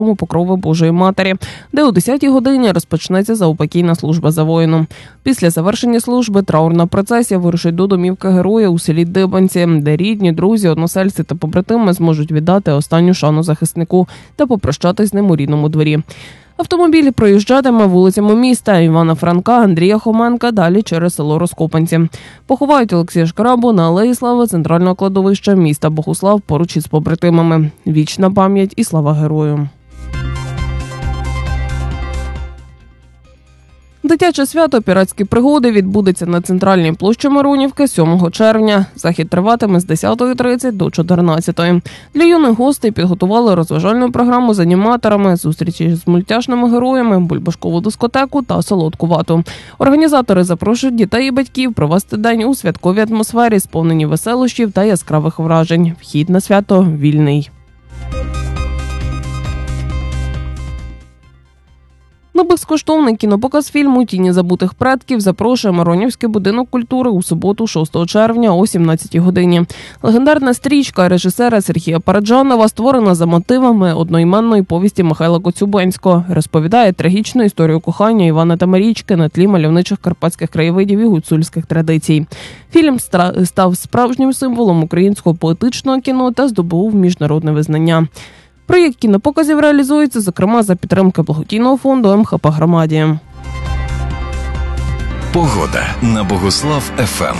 Покрови Божої Матері, де о 10-й годині розпочнеться заупокійна служба за воїном. Після завершення служби траурна процесія вирушить до домівки героя у селі Дибанці, де рідні, друзі, односельці та побратими зможуть віддати останню шану захиснику та попрощатись з ним у рідному дворі. Автомобіль проїжджатиме вулицями міста Івана Франка, Андрія Хоменка, далі через село Роскопанці. Поховають Олексія Шкрабу на Алеї Слави центрального кладовища міста Богуслав поруч із побратимами. Вічна пам'ять і слава герою. Дитяче свято «Піратські пригоди» відбудеться на центральній площі Миронівки 7 червня. Захід триватиме з 10:30 до 14:00. Для юних гостей підготували розважальну програму з аніматорами, зустрічі з мультяшними героями, бульбашкову дискотеку та солодку вату. Організатори запрошують дітей і батьків провести день у святковій атмосфері, сповненій веселощів та яскравих вражень. Вхід на свято вільний. На безкоштовний кінопоказ фільму «Тіні забутих предків» запрошує Миронівський будинок культури у суботу 6 червня о 17-й годині. Легендарна стрічка режисера Сергія Параджанова створена за мотивами одноіменної повісті Михайла Коцюбинського. Розповідає трагічну історію кохання Івана та Марічки на тлі мальовничих карпатських краєвидів і гуцульських традицій. Фільм став справжнім символом українського поетичного кіно та здобув міжнародне визнання. Проєкт кінопоказів реалізується, зокрема, за підтримки благодійного фонду МХП «Громаді». Погода на Богуслав ФМ.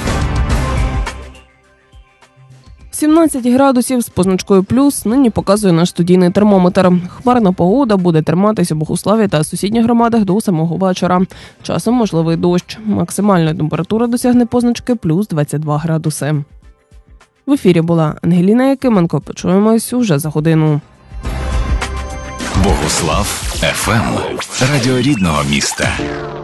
17 градусів з позначкою плюс нині показує наш студійний термометр. Хмарна погода буде триматися у Богуславі та сусідніх громадах до самого вечора. Часом можливий дощ. Максимальна температура досягне позначки плюс 22 градуси. В ефірі була Ангеліна Якименко. Почуємось уже за годину. Богуслав ФМ. Радіо рідного міста.